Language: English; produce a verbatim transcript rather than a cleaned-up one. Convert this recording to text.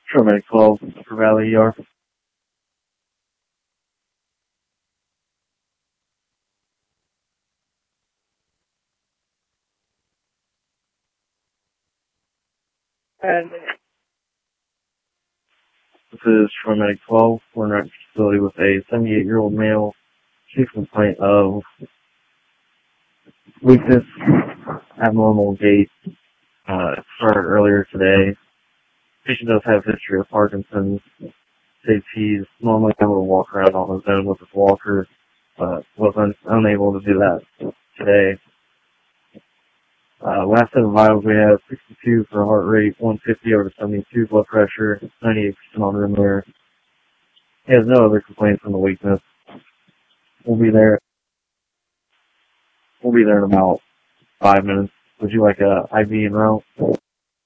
Paramedic twelve, Upper Valley E R. And This is Paramedic twelve. We're in a facility with a seventy-eight-year-old male. Chief complaint of weakness, abnormal gait. Uh, it started earlier today. Patient does have a history of Parkinson's. States he's normally able to walk around on his own with his walker, but was un- unable to do that today. Uh, last set of vitals we have sixty-two for heart rate, one fifty over seventy-two blood pressure, ninety-eight percent on room air. He has no other complaints from the weakness. We'll be there. We'll be there in about five minutes. Would you like a I V en route?